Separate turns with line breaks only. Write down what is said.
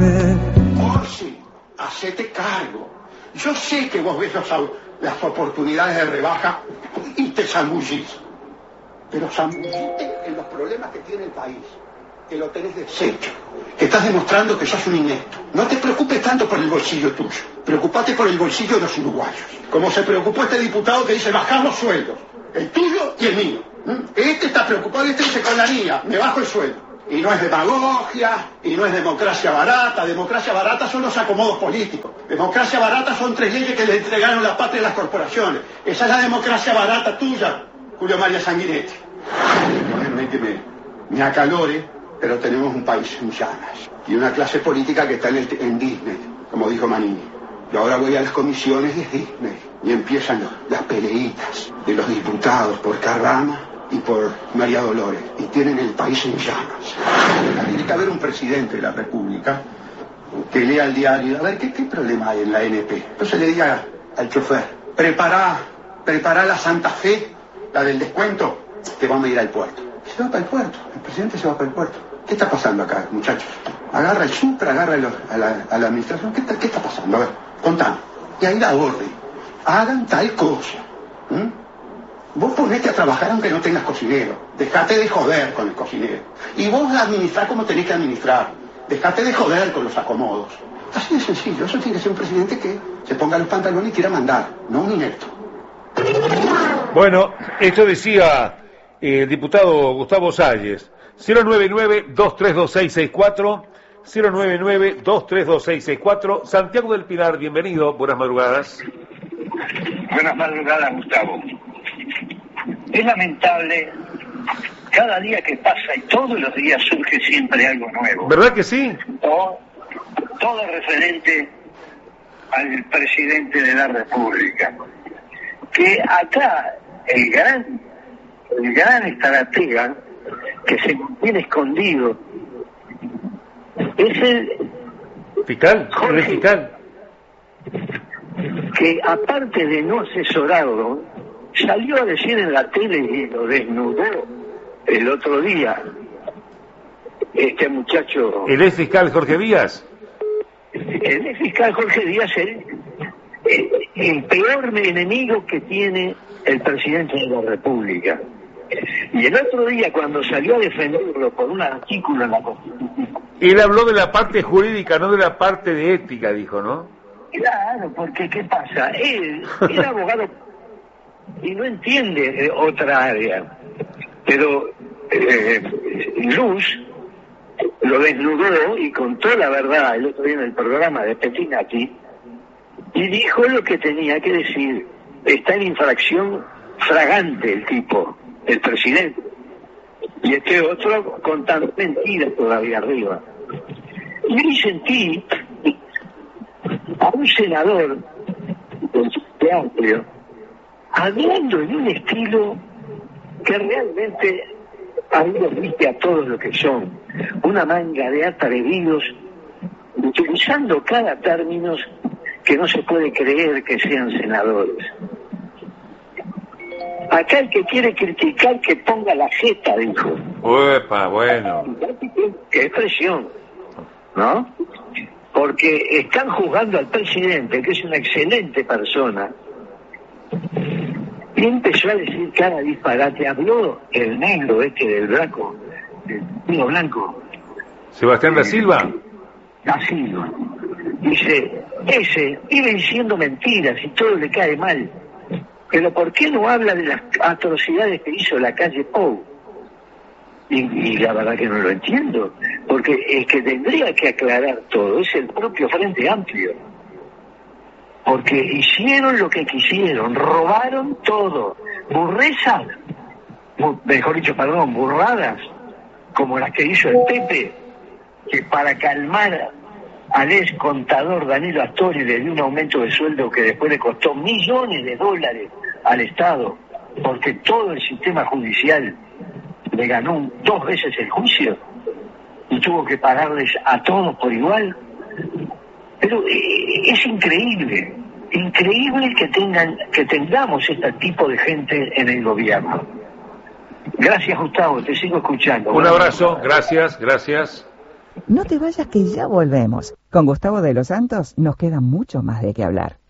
Orsi, hacete cargo. Yo sé que vos ves las oportunidades de rebaja y te zambullís. Pero zambullite en los problemas que tiene el país, que lo tenés deshecho, que estás demostrando que sos un inepto. No te preocupes tanto por el bolsillo tuyo, preocupate por el bolsillo de los uruguayos. Como se preocupó este diputado que dice bajar los sueldos, el tuyo y el mío. Este está preocupado y este dice con la mía, me bajo el sueldo. Y no es demagogia, y no es democracia barata. Democracia barata son los acomodos políticos. Democracia barata son 3 leyes que le entregaron la patria a las corporaciones. Esa es la democracia barata tuya, Julio María Sanguinetti. Realmente me acalore, pero tenemos un país en llamas. Y una clase política que está en Disney, como dijo Manini. Y ahora voy a las comisiones de Disney y empiezan las peleitas de los diputados por Carrama y por María Dolores, y tienen el país en llamas. Tiene que haber un presidente de la República que lea el diario, a ver qué problema hay en la NP. Entonces le diga al chofer, prepara la Santa Fe, la del descuento, que vamos a ir al puerto. Se va para el puerto, el presidente se va para el puerto. ¿Qué está pasando acá, muchachos? Agarra el Supra, agarra a la administración, ¿qué está pasando? A ver, contame. Y ahí la orden, hagan tal cosa. Vos ponete a trabajar aunque no tengas cocinero. Dejate de joder con el cocinero. Y vos administrá como tenés que administrar. Dejate de joder con los acomodos. Así de sencillo. Eso tiene que ser un presidente que se ponga los pantalones y quiera mandar, no un inepto.
Bueno, esto decía el diputado Gustavo Salles. 099-232664, 099-232664. Santiago del Pilar, bienvenido, buenas madrugadas.
Buenas madrugadas, Gustavo. Es lamentable, cada día que pasa y todos los días surge siempre algo nuevo.
¿Verdad que sí?
Todo referente al presidente de la República. Que acá el gran estratega que se mantiene escondido es el
fiscal,
Jorge,
el fiscal,
que aparte de no asesorarlo, salió a decir en la tele y lo desnudó el otro día este muchacho.
¿El ex fiscal Jorge Díaz?
El ex fiscal Jorge Díaz, el peor enemigo que tiene el presidente de la República. Y el otro día, cuando salió a defenderlo por un artículo en la Constitución...
Él habló de la parte jurídica, no de la parte de ética, dijo, ¿no?
Claro, porque ¿qué pasa? Él era abogado y no entiende otra área. Pero Luz lo desnudó y contó la verdad el otro día en el programa de Pettinati y dijo lo que tenía que decir. Está en infracción fragante el tipo, el presidente. Y este otro contando mentiras todavía arriba. Y ahí sentí a un senador de Amplio hablando en un estilo que realmente a mí los viste a todos lo que son, una manga de atrevidos, utilizando cada término que no se puede creer que sean senadores. Acá el que quiere criticar que ponga la jeta, dijo.
Uepa, bueno.
Qué expresión, ¿no? Porque están juzgando al presidente, que es una excelente persona, y empezó a decir cada disparate. Habló el negro del blanco, del vino blanco.
Sebastián da Silva.
Da Silva. Dice, ese vive diciendo mentiras y todo le cae mal. Pero ¿por qué no habla de las atrocidades que hizo la calle Pou? Y la verdad que no lo entiendo, porque el que tendría que aclarar todo es el propio Frente Amplio. Porque hicieron lo que quisieron, robaron todo. Burradas, como las que hizo el Pepe, que para calmar al ex contador Danilo Astori le dio un aumento de sueldo que después le costó millones de dólares al Estado, porque todo el sistema judicial le ganó 2 veces el juicio y tuvo que pagarles a todos por igual. Pero es increíble que tengamos este tipo de gente en el gobierno. Gracias, Gustavo, te sigo escuchando.
Un abrazo, gracias.
No te vayas que ya volvemos. Con Gustavo de los Santos nos queda mucho más de qué hablar.